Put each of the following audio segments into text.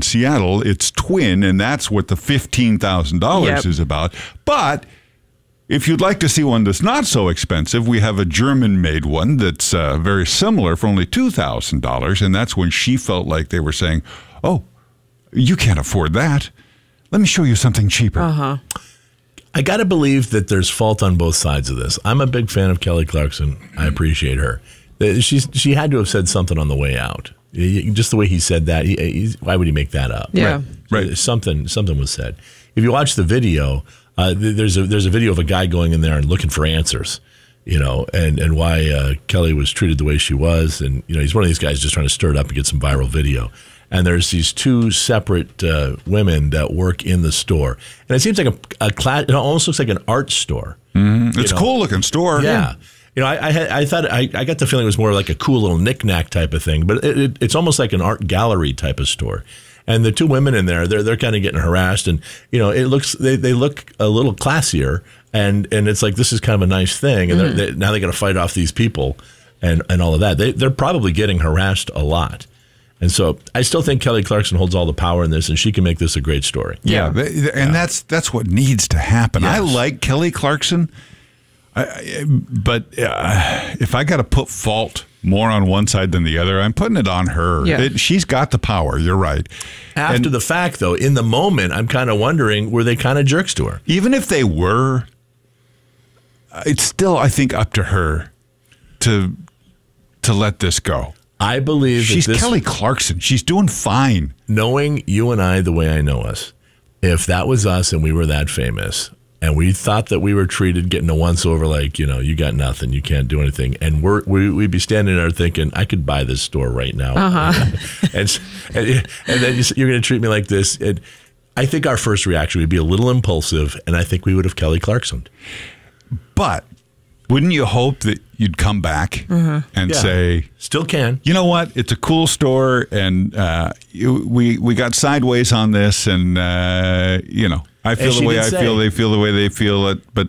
Seattle, its twin, and that's what the $15,000 is about. But if you'd like to see one that's not so expensive, we have a German-made one that's very similar for only $2,000, and that's when she felt like they were saying, oh, you can't afford that. Let me show you something cheaper. Uh-huh. I got to believe that there's fault on both sides of this. I'm a big fan of Kelly Clarkson. I appreciate her. She had to have said something on the way out. Just the way he said that. Why would he make that up? Yeah. Right. Something was said. If you watch the video, there's a video of a guy going in there and looking for answers, and why Kelly was treated the way she was. And, he's one of these guys just trying to stir it up and get some viral video. And there's these two separate women that work in the store. And it seems like a class. It almost looks like an art store. Mm-hmm. It's a cool looking store. Yeah. I thought I got the feeling it was more like a cool little knick-knack type of thing, but it's almost like an art gallery type of store. And the two women in there, they're kind of getting harassed, and it looks they look a little classier, and it's like this is kind of a nice thing, and now they got to fight off these people, and all of that. They're probably getting harassed a lot. And so I still think Kelly Clarkson holds all the power in this, and she can make this a great story. Yeah, and that's what needs to happen. Yes. I like Kelly Clarkson, but if I got to put fault more on one side than the other, I'm putting it on her. Yeah. She's got the power. You're right. After the fact, though, in the moment, I'm kind of wondering, were they kind of jerks to her? Even if they were, it's still, I think, up to her to let this go. I believe she's Kelly Clarkson. She's doing fine. Knowing you and I the way I know us, if that was us and we were that famous and we thought that we were treated getting a once over like, you got nothing, you can't do anything, and we'd be standing there thinking, I could buy this store right now. Uh-huh. and then you're going to treat me like this. And I think our first reaction would be a little impulsive, and I think we would have Kelly Clarksoned. But wouldn't you hope that you'd come back and say, still can. You know what? It's a cool store, and we got sideways on this, and I feel the way I feel, they feel the way they feel it, but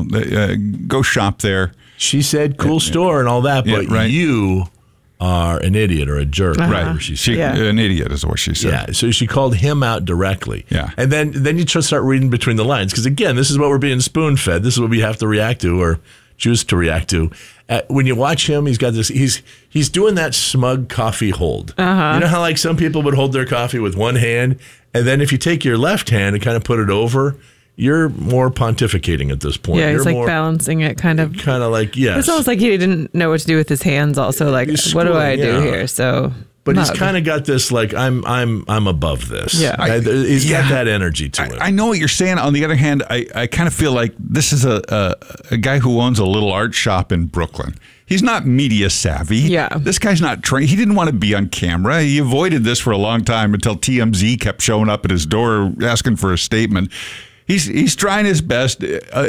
go shop there. She said cool store and all that, but you are an idiot or a jerk. Right. An idiot is what she said. Yeah. So she called him out directly. Yeah. And then you just start reading between the lines, because again, this is what we're being spoon fed. This is what we have to react to, or choose to react to. When you watch him, he's got this. He's doing that smug coffee hold. Uh-huh. You know how like some people would hold their coffee with one hand, and then if you take your left hand and kind of put it over, you're more pontificating at this point. Yeah, you're he's like balancing it, kind of like yes. It's almost like he didn't know what to do with his hands. Also, like what do I do here? So. But he's kind of got this, like, I'm above this. Yeah. He's got that energy to him. I know what you're saying. On the other hand, I kind of feel like this is a guy who owns a little art shop in Brooklyn. He's not media savvy. Yeah. This guy's not trained. He didn't want to be on camera. He avoided this for a long time until TMZ kept showing up at his door asking for a statement. He's trying his best.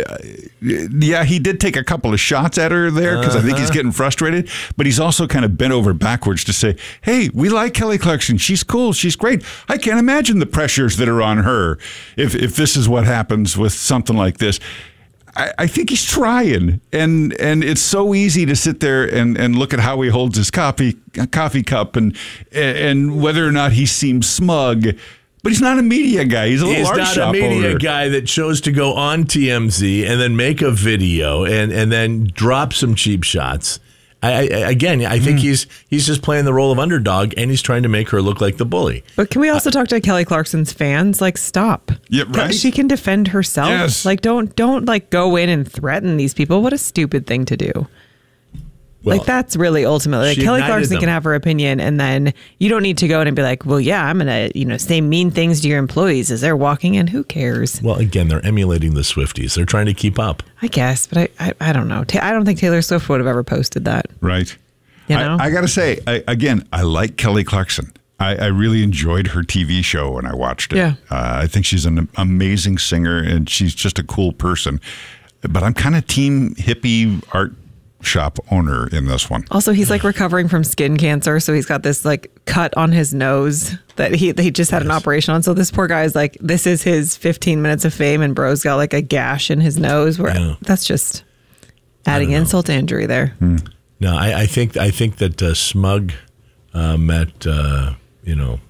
He did take a couple of shots at her there because I think he's getting frustrated. But he's also kind of bent over backwards to say, hey, we like Kelly Clarkson. She's cool. She's great. I can't imagine the pressures that are on her if this is what happens with something like this. I think he's trying. And it's so easy to sit there and look at how he holds his coffee cup and whether or not he seems smug. But he's not a media guy. He's a little art shop owner. He's not a media guy that chose to go on TMZ and then make a video and then drop some cheap shots. I think he's just playing the role of underdog, and he's trying to make her look like the bully. But can we also talk to Kelly Clarkson's fans? Like, stop. Yeah, right. She can defend herself. Yes. Like, don't like go in and threaten these people. What a stupid thing to do. Well, like, that's really ultimately, like, Kelly Clarkson can have her opinion, and then you don't need to go in and be like, well, yeah, I'm going to, say mean things to your employees as they're walking in. Who cares? Well, again, they're emulating the Swifties. They're trying to keep up. I guess, but I don't know. I don't think Taylor Swift would have ever posted that. Right. You know? I got to say, I like Kelly Clarkson. I really enjoyed her TV show when I watched it. Yeah. I think she's an amazing singer, and she's just a cool person. But I'm kind of team hippie art shop owner in this one. Also, he's like recovering from skin cancer, so he's got this like cut on his nose that he just had an operation on. So this poor guy is like, this is his 15 minutes of fame, and bro's got like a gash in his nose. Where that's just adding insult to injury there. No, I think that Smug met